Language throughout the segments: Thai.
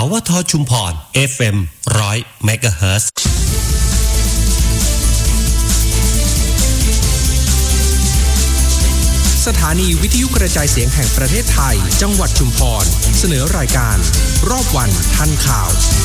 สวทชุมพร FM 100 MHz สถานีวิทยุกระจายเสียงแห่งประเทศไทยจังหวัดชุมพรเสนอรายการรอบวันทันข่าว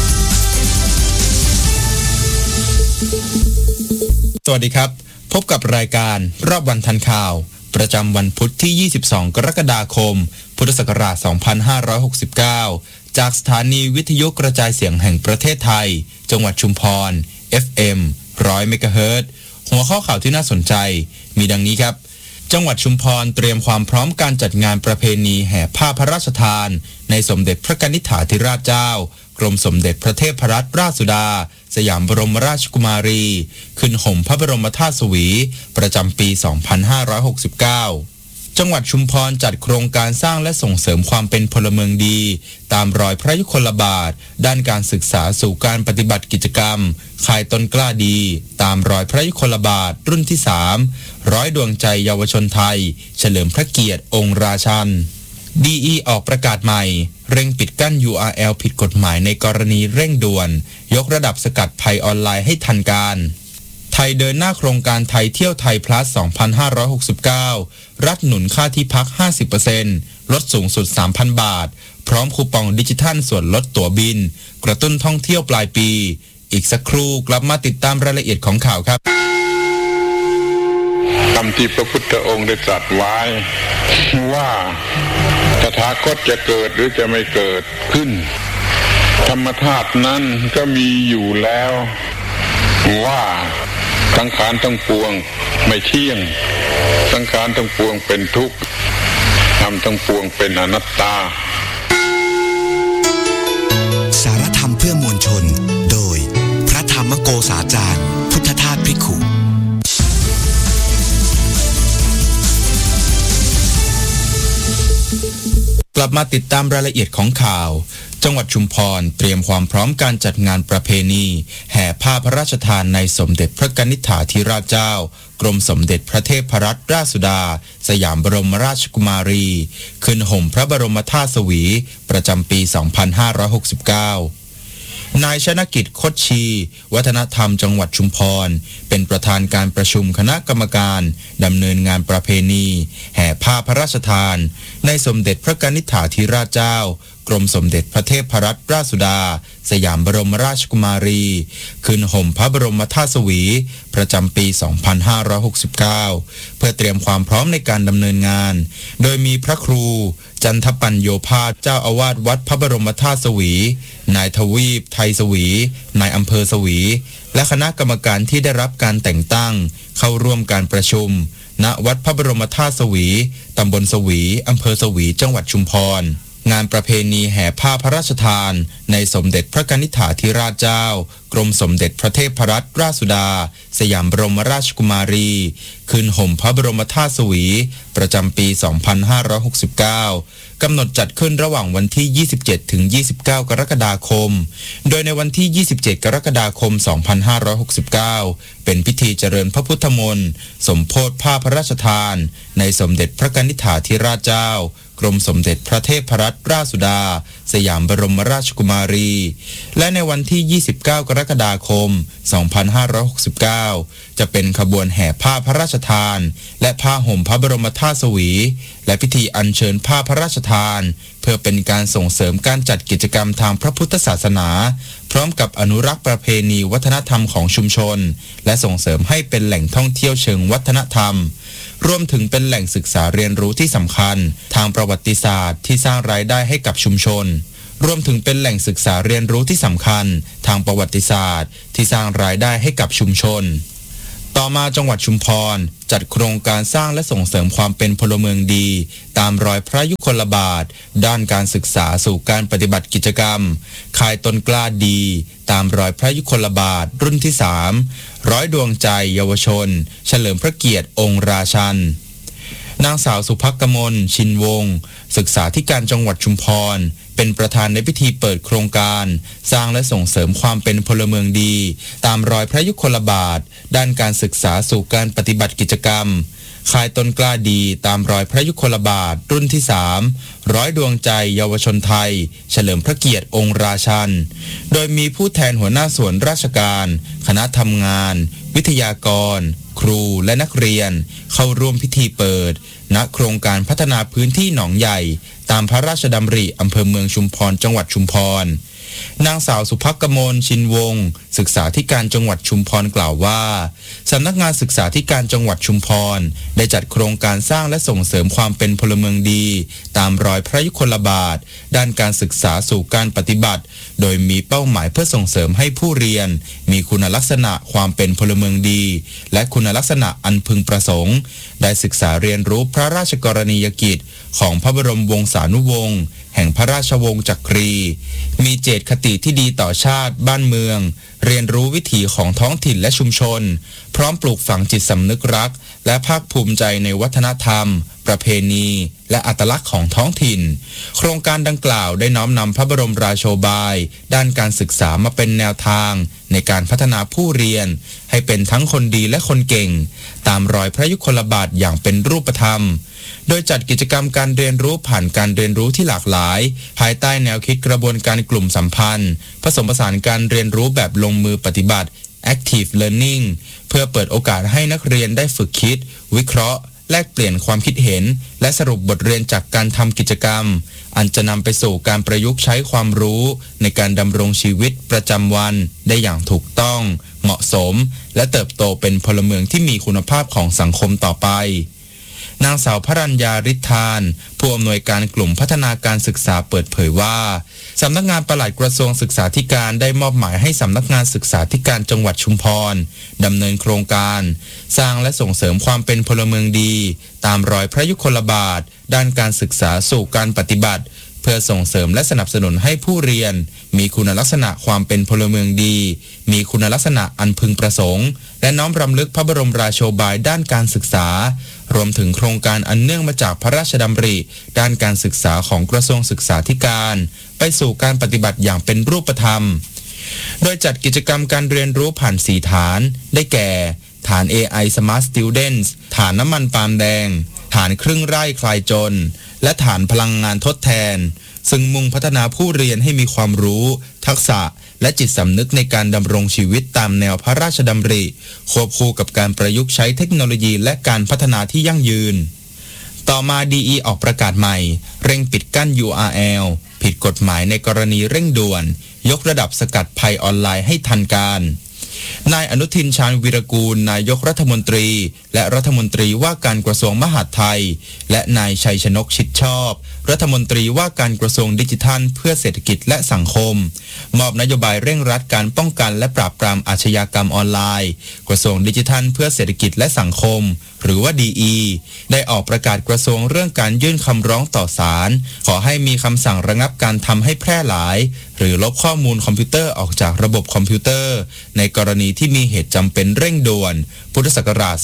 สวัสดีครับพบกับรายการรอบวันทันข่าวประจำวันพุธที่22กรกฎาคมพุทธศักราช2569จากสถานีวิทยุกระจายเสียงแห่งประเทศไทยจังหวัดชุมพร FM 100 MHz หัวข้อข่าวที่น่าสนใจมีดังนี้ครับจังหวัดชุมพรเตรียมความพร้อมการจัดงานประเพณีแห่ผ้าพระราชทานในสมเด็จพระนิธิธิราชเจ้ากรมสมเด็จพระเทพรัตนราชสุดาสยามบรมราชกุมารีขึ้นห่มพระบรมธาตุสวีประจำปี 2569 จังหวัดชุมพรจัดโครงการสร้างและส่งเสริมความเป็นพลเมืองดีตามรอยพระยุคลบาทด้านการศึกษาสู่การปฏิบัติกิจกรรมคายต้นกล้าดีตามรอยพระยุคลบาทรุ่นที่3ร้อยดวงใจเยาวชนไทยเฉลิมพระเกียรติองค์ราชันDE ออกประกาศใหม่เร่งปิดกั้น URL ผิดกฎหมายในกรณีเร่งด่วนยกระดับสกัดภัยออนไลน์ให้ทันการไทยเดินหน้าโครงการไทยเที่ยวไทย plus 2569 รัฐหนุนค่าที่พัก 50% ลดสูงสุด 3,000 บาทพร้อมคูปองดิจิทัลส่วนลดตั๋วบินกระตุ้นท่องเที่ยวปลายปีอีกสักครู่กลับมาติดตามรายละเอียดของข่าวครับคำที่พระพุทธองค์ได้ตรัสไว้ว่าตถาคตจะเกิดหรือจะไม่เกิดขึ้นธรรมธาตุนั้นก็มีอยู่แล้วว่าสังขารทั้งปวงไม่เที่ยงสังขารทั้งปวงเป็นทุกข์ธรรมทั้งปวงเป็นอนัตตาสารธรรมเพื่อมวลชนโดยพระธรรมโกษาจารย์พุทธทาสภิกขุกลับมาติดตามรายละเอียดของข่าวจังหวัดชุมพรเตรียมความพร้อมการจัดงานประเพณีแห่ผ้าพระราชทานในสมเด็จพระนิธิธิราชเจ้ากรมสมเด็จพระเทพรัตนราชสุดาสยามบรมราชกุมารีขึ้นห่มพระบรมธาตุสวีประจำปี 2569นายชนกิจคดชีวัฒนธรรมจังหวัดชุมพรเป็นประธานการประชุมคณะกรรมการดำเนินงานประเพณีแห่ผ้าพระราชทานในสมเด็จพระนิธิธิราชเจ้ากรมสมเด็จพระเทพรัตนราชสุดาสยามบรมราชกุมารีขึ้นห่มพระบรมธาตุสวีประจำปี 2569 เพื่อเตรียมความพร้อมในการดำเนินงานโดยมีพระครูจันทปัญโยภาสเจ้าอาวาสวัดพระบรมธาตุสวีนายทวีปไทยสวีนายอำเภอสวีและคณะกรรมการที่ได้รับการแต่งตั้งเข้าร่วมการประชุมณวัดพระบรมธาตุสวีตำบลสวีอำเภอสวีจังหวัดชุมพรงานประเพณีแห่ผ้าพระราชทานในสมเด็จพระนิธิธิราชเจ้ากรมสมเด็จพระเทพรัตนราชสุดาสยามบรมราชกุมารีขึ้นห่มพระบรมธาตุสวีประจำปี 2569 กำหนดจัดขึ้นระหว่างวันที่ 27 ถึง 29 กรกฎาคมโดยในวันที่ 27 กรกฎาคม 2569 เป็นพิธีเจริญพระพุทธมนต์สมโภชผ้าพระราชทานในสมเด็จพระนิธิธิราชเจ้ากรมสมเด็จพระเทพรัตนราชสุดาสยามบรมราชกุมารีและในวันที่ 29 กรกฎาคม 2569 จะเป็นขบวนแห่ผ้าพระราชทานและผ้าห่มพระบรมธาตุสวีและพิธีอัญเชิญผ้าพระราชทานเพื่อเป็นการส่งเสริมการจัดกิจกรรมทางพระพุทธศาสนาพร้อมกับอนุรักษ์ประเพณีวัฒนธรรมของชุมชนและส่งเสริมให้เป็นแหล่งท่องเที่ยวเชิงวัฒนธรรมรวมถึงเป็นแหล่งศึกษาเรียนรู้ที่สำคัญทางประวัติศาสตร์ที่สร้างรายได้ให้กับชุมชนรวมถึงเป็นแหล่งศึกษาเรียนรู้ที่สำคัญทางประวัติศาสตร์ที่สร้างรายได้ให้กับชุมชนต่อมาจังหวัดชุมพรจัดโครงการสร้างและส่งเสริมความเป็นพลเมืองดีตามรอยพระยุคลบาทด้านการศึกษาสู่การปฏิบัติกิจกรรมคายต้นกล้าดีตามรอยพระยุคลบาทรุ่นที่3ร้อยดวงใจเยาวชนเฉลิมพระเกียรติองค์ราชันนางสาวสุภักมลชินวงศ์ศึกษาธิการจังหวัดชุมพรเป็นประธานในพิธีเปิดโครงการสร้างและส่งเสริมความเป็นพลเมืองดีตามรอยพระยุคลบาทด้านการศึกษาสู่การปฏิบัติกิจกรรมค่ายต้นกล้าดีตามรอยพระยุคลบาทรุ่นที่3ร้อยดวงใจเยาวชนไทยเฉลิมพระเกียรติองค์ราชันโดยมีผู้แทนหัวหน้าส่วนราชการคณะทำงานวิทยากรครูและนักเรียนเข้าร่วมพิธีเปิดณโครงการพัฒนาพื้นที่หนองใหญ่ตามพระราชดำริอำเภอเมืองชุมพรจังหวัดชุมพรนางสาวสุภักกมลชินวงศ์ศึกษาธิการจังหวัดชุมพรกล่าวว่าสำนักงานศึกษาธิการจังหวัดชุมพรได้จัดโครงการสร้างและส่งเสริมความเป็นพลเมืองดีตามรอยพระยุคลบาทด้านการศึกษาสู่การปฏิบัติโดยมีเป้าหมายเพื่อส่งเสริมให้ผู้เรียนมีคุณลักษณะความเป็นพลเมืองดีและคุณลักษณะอันพึงประสงค์ได้ศึกษาเรียนรู้พระราชกรณียกิจของพระบรมวงศานุวงศ์แห่งพระราชวงศ์จักรีมีเจตคติที่ดีต่อชาติบ้านเมืองเรียนรู้วิถีของท้องถิ่นและชุมชนพร้อมปลูกฝังจิตสำนึกรักและภาคภูมิใจในวัฒนธรรมประเพณีและอัตลักษณ์ของท้องถิ่นโครงการดังกล่าวได้น้อมนำพระบรมราโชบายด้านการศึกษามาเป็นแนวทางในการพัฒนาผู้เรียนให้เป็นทั้งคนดีและคนเก่งตามรอยพระยุคลบาทอย่างเป็นรูปธรรมโดยจัดกิจกรรมการเรียนรู้ผ่านการเรียนรู้ที่หลากหลายภายใต้แนวคิดกระบวนการกลุ่มสัมพันธ์ผสมผสานการเรียนรู้แบบลงมือปฏิบัติ Active Learning เพื่อเปิดโอกาสให้นักเรียนได้ฝึกคิดวิเคราะห์แลกเปลี่ยนความคิดเห็นและสรุปบทเรียนจากการทำกิจกรรมอันจะนำไปสู่การประยุกต์ใช้ความรู้ในการดำรงชีวิตประจำวันได้อย่างถูกต้องเหมาะสมและเติบโตเป็นพลเมืองที่มีคุณภาพของสังคมต่อไปนางสาวพรัญญาฤทธานผู้อำนวยการกลุ่มพัฒนาการศึกษาเปิดเผยว่าสำนักงานปลัดกระทรวงศึกษาธิการได้มอบหมายให้สำนักงานศึกษาธิการจังหวัดชุมพรดำเนินโครงการสร้างและส่งเสริมความเป็นพลเมืองดีตามรอยพระยุคลบาทด้านการศึกษาสู่การปฏิบัติเพื่อส่งเสริมและสนับสนุนให้ผู้เรียนมีคุณลักษณะความเป็นพลเมืองดีมีคุณลักษณะอันพึงประสงค์และน้อมรำลึกพระบรมราโชบายด้านการศึกษารวมถึงโครงการอันเนื่องมาจากพระราชดำริด้านการศึกษาของกระทรวงศึกษาธิการไปสู่การปฏิบัติอย่างเป็นรูปธรรมโดยจัดกิจกรรมการเรียนรู้ผ่าน4ฐานได้แก่ฐาน AI Smart Students ฐานน้ำมันปาล์มแดงฐานครึ่งไร่คลายจนและฐานพลังงานทดแทนซึ่งมุ่งพัฒนาผู้เรียนให้มีความรู้ทักษะและจิตสำนึกในการดำรงชีวิตตามแนวพระราชดำริควบคู่กับการประยุกต์ใช้เทคโนโลยีและการพัฒนาที่ยั่งยืนต่อมา DE ออกประกาศใหม่เร่งปิดกั้น URL ผิดกฎหมายในกรณีเร่งด่วนยกระดับสกัดภัยออนไลน์ให้ทันการนายอนุทินชาญวีรกูลนายกรัฐมนตรีและรัฐมนตรีว่าการกระทรวงมหาดไทยและนายชัยชนกชิดชอบรัฐมนตรีว่าการกระทรวงดิจิทัลเพื่อเศรษฐกิจและสังคมมอบนโยบายเร่งรัดการป้องกันและปราบปรามอาชญากรรมออนไลน์กระทรวงดิจิทัลเพื่อเศรษฐกิจและสังคมหรือว่า DE ได้ออกประกาศกระทรวงเรื่องการยื่นคำร้องต่อศาลขอให้มีคำสั่งระงับการทำให้แพร่หลายหรือลบข้อมูลคอมพิวเตอร์ออกจากระบบคอมพิวเตอร์ในกรณีที่มีเหตุจำเป็นเร่งด่วนพุทธศักราช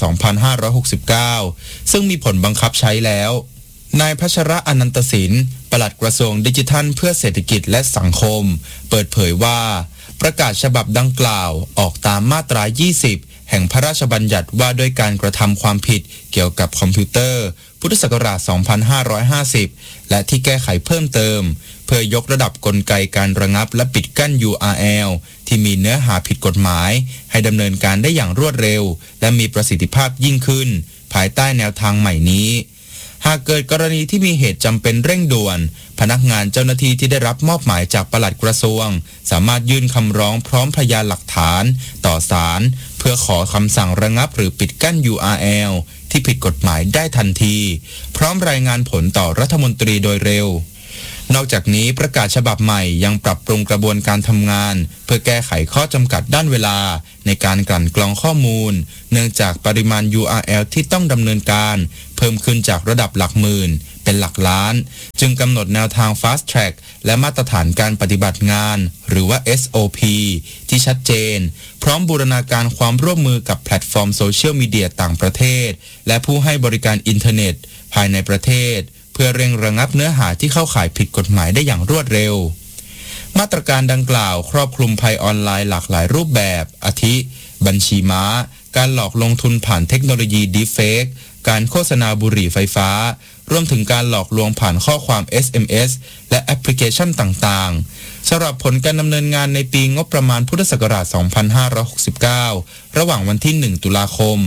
2569 ซึ่งมีผลบังคับใช้แล้วนายพัชระอนันตศิลป์ปลัดกระทรวงดิจิทัลเพื่อเศรษฐกิจและสังคมเปิดเผยว่าประกาศฉบับดังกล่าวออกตามมาตรา 20 แห่งพระราชบัญญัติว่าด้วยการกระทำความผิดเกี่ยวกับคอมพิวเตอร์พุทธศักราช 2550 และที่แก้ไขเพิ่มเติมเพื่อยกระดับกลไกการระงับและปิดกั้น URL ที่มีเนื้อหาผิดกฎหมายให้ดำเนินการได้อย่างรวดเร็วและมีประสิทธิภาพยิ่งขึ้นภายใต้แนวทางใหม่นี้หากเกิดกรณีที่มีเหตุจำเป็นเร่งด่วนพนักงานเจ้าหน้าที่ที่ได้รับมอบหมายจากปลัดกระทรวงสามารถยื่นคำร้องพร้อมพยานหลักฐานต่อศาลเพื่อขอคำสั่งระงับหรือปิดกั้น URL ที่ผิดกฎหมายได้ทันทีพร้อมรายงานผลต่อรัฐมนตรีโดยเร็วนอกจากนี้ประกาศฉบับใหม่ยังปรับปรุงกระบวนการทำงานเพื่อแก้ไขข้อจำกัดด้านเวลาในการกลั่นกรองข้อมูลเนื่องจากปริมาณ URL ที่ต้องดำเนินการเพิ่มขึ้นจากระดับหลักหมื่นเป็นหลักล้านจึงกำหนดแนวทาง Fast Track และมาตรฐานการปฏิบัติงานหรือว่า SOP ที่ชัดเจนพร้อมบูรณาการความร่วมมือกับแพลตฟอร์มโซเชียลมีเดียต่างประเทศและผู้ให้บริการอินเทอร์เน็ตภายในประเทศเพื่อเร่งระงับเนื้อหาที่เข้าข่ายผิดกฎหมายได้อย่างรวดเร็วมาตรการดังกล่าวครอบคลุมภัยออนไลน์หลากหลายรูปแบบอาทิบัญชีม้าการหลอกลงทุนผ่านเทคโนโลยี Deepfake การโฆษณาบุหรี่ไฟฟ้ารวมถึงการหลอกลวงผ่านข้อความ SMS และแอปพลิเคชันต่างๆสำหรับผลการดำเนินงานในปีงบประมาณพุทธศักราช 2569 ระหว่างวันที่ 1 ตุลาคม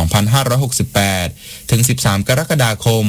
2568 ถึง 13 กรกฎาคม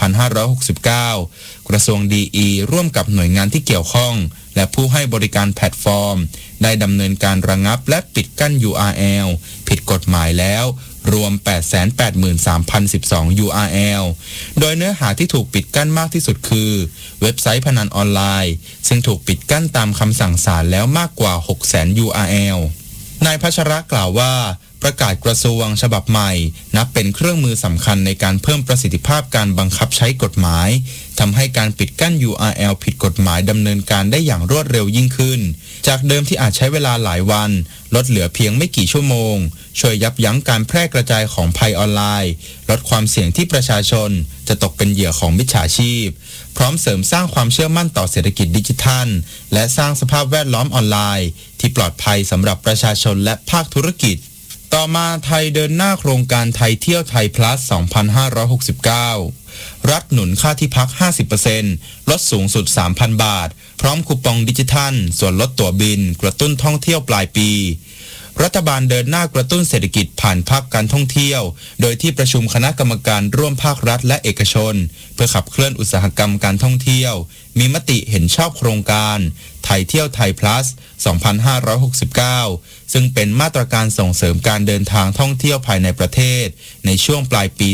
2569 กระทรวงดีร่วมกับหน่วยงานที่เกี่ยวข้องและผู้ให้บริการแพลตฟอร์มได้ดำเนินการระงับและปิดกั้น URL ผิดกฎหมายแล้วรวม 883,012 URL โดยเนื้อหาที่ถูกปิดกั้นมากที่สุดคือเว็บไซต์พนันออนไลน์ซึ่งถูกปิดกั้นตามคำสั่งศาลแล้วมากกว่า 600,000 URL นายพัชระกล่าวว่าประกาศกระทรวงฉบับใหม่นับเป็นเครื่องมือสำคัญในการเพิ่มประสิทธิภาพการบังคับใช้กฎหมายทำให้การปิดกั้น URL ผิดกฎหมายดำเนินการได้อย่างรวดเร็วยิ่งขึ้นจากเดิมที่อาจใช้เวลาหลายวันลดเหลือเพียงไม่กี่ชั่วโมงช่วยยับยั้งการแพร่กระจายของภัยออนไลน์ลดความเสี่ยงที่ประชาชนจะตกเป็นเหยื่อของมิจฉาชีพพร้อมเสริมสร้างความเชื่อมั่นต่อเศรษฐกิจดิจิทัลและสร้างสภาพแวดล้อมออนไลน์ที่ปลอดภัยสำหรับประชาชนและภาคธุรกิจต่อมาไทยเดินหน้าโครงการไทยเที่ยวไทย plus 2569 รัฐหนุนค่าที่พัก 50% ลดสูงสุด 3,000 บาทพร้อมคูปองดิจิทัลส่วนลดตั๋วบินกระตุ้นท่องเที่ยวปลายปีรัฐบาลเดินหน้ากระตุ้นเศรษฐกิจผ่านภาคการท่องเที่ยวโดยที่ประชุมคณะกรรมการร่วมภาครัฐและเอกชนเพื่อขับเคลื่อนอุตสาหกรรมการท่องเที่ยวมีมติเห็นชอบโครงการไทยเที่ยวไทย plus 2569 ซึ่งเป็นมาตรการส่งเสริมการเดินทางท่องเที่ยวภายในประเทศในช่วงปลายปี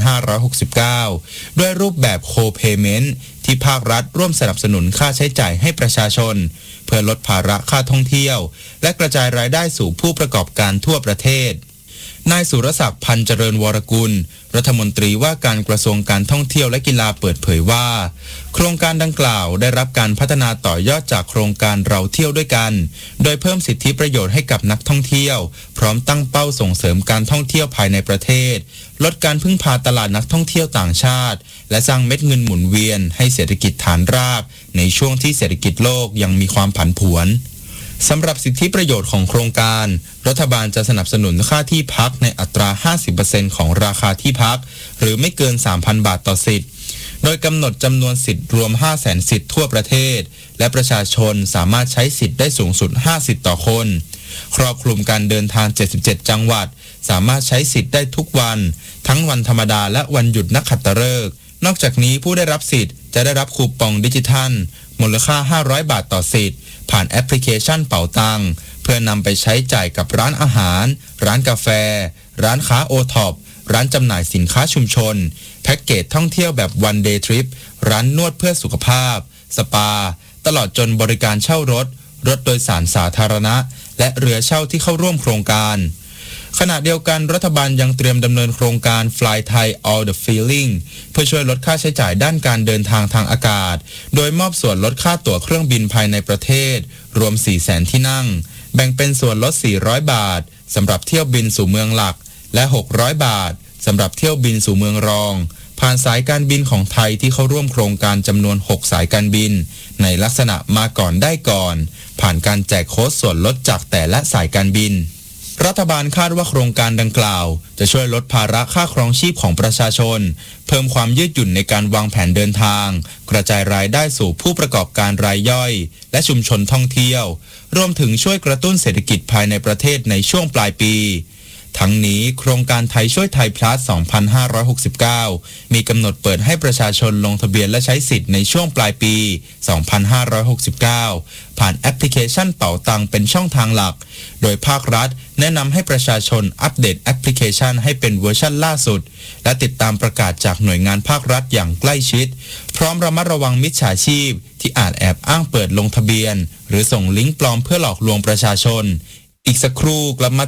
2569 ด้วยรูปแบบโคเพย์เมนต์ที่ภาครัฐร่วมสนับสนุนค่าใช้จ่ายให้ประชาชนเพื่อลดภาระค่าท่องเที่ยวและกระจายรายได้สู่ผู้ประกอบการทั่วประเทศนายสุรศักดิ์พันเจริญวรกุลรัฐมนตรีว่าการกระทรวงการท่องเที่ยวและกีฬาเปิดเผยว่าโครงการดังกล่าวได้รับการพัฒนาต่อยอดจากโครงการเราเที่ยวด้วยกันโดยเพิ่มสิทธิประโยชน์ให้กับนักท่องเที่ยวพร้อมตั้งเป้าส่งเสริมการท่องเที่ยวภายในประเทศลดการพึ่งพาตลาดนักท่องเที่ยวต่างชาติและสร้างเม็ดเงินหมุนเวียนให้เศรษฐกิจฐานรากในช่วงที่เศรษฐกิจโลกยังมีความผันผวนสำหรับสิทธิประโยชน์ของโครงการรัฐบาลจะสนับสนุนค่าที่พักในอัตรา 50% ของราคาที่พักหรือไม่เกิน 3,000 บาทต่อสิทธิ์โดยกำหนดจำนวนสิทธิ์รวม 500,000 สิทธิ์ทั่วประเทศและประชาชนสามารถใช้สิทธิ์ได้สูงสุด 5 สิทธิ์ต่อคนครอบคลุมการเดินทาง 77 จังหวัดสามารถใช้สิทธิ์ได้ทุกวันทั้งวันธรรมดาและวันหยุดนักขัตฤกษ์นอกจากนี้ผู้ได้รับสิทธิ์จะได้รับคูปองดิจิทัลมูลค่า 500 บาทต่อสิทธิ์ผ่านแอปพลิเคชันเป๋าตังเพื่อนำไปใช้จ่ายกับร้านอาหารร้านกาแฟร้านค้าโอท็อปร้านจำหน่ายสินค้าชุมชนแพ็กเกจท่องเที่ยวแบบวันเดย์ทริปร้านนวดเพื่อสุขภาพสปาตลอดจนบริการเช่ารถโดยสารสาธารณะและเรือเช่าที่เข้าร่วมโครงการขณะเดียวกันรัฐบาลยังเตรียมดำเนินโครงการ Fly Thai All the Feeling เพื่อช่วยลดค่าใช้จ่ายด้านการเดินทางทางอากาศโดยมอบส่วนลดค่าตั๋วเครื่องบินภายในประเทศรวม 400,000 ที่นั่งแบ่งเป็นส่วนลด400 บาทสำหรับเที่ยวบินสู่เมืองหลักและ600 บาทสำหรับเที่ยวบินสู่เมืองรองผ่านสายการบินของไทยที่เข้าร่วมโครงการจำนวน6สายการบินในลักษณะมาก่อนได้ก่อนผ่านการแจกโค้ดส่วนลดจากแต่ละสายการบินรัฐบาลคาดว่าโครงการดังกล่าวจะช่วยลดภาระค่าครองชีพของประชาชนเพิ่มความยืดหยุ่นในการวางแผนเดินทางกระจายรายได้สู่ผู้ประกอบการรายย่อยและชุมชนท่องเที่ยวรวมถึงช่วยกระตุ้นเศรษฐกิจภายในประเทศในช่วงปลายปีทั้งนี้โครงการไทยช่วยไทย plus 2569 มีกำหนดเปิดให้ประชาชนลงทะเบียนและใช้สิทธิ์ในช่วงปลายปี 2569 ผ่านแอปพลิเคชันเป๋าตังเป็นช่องทางหลักโดยภาครัฐแนะนำให้ประชาชนอัปเดตแอปพลิเคชันให้เป็นเวอร์ชันล่าสุดและติดตามประกาศจากหน่วยงานภาครัฐอย่างใกล้ชิดพร้อมระมัดระวังมิจฉาชีพที่อาจแอบอ้างเปิดลงทะเบียนหรือส่งลิงก์ปลอมเพื่อหลอกลวงประชาชนอีกสักครู่กลับมา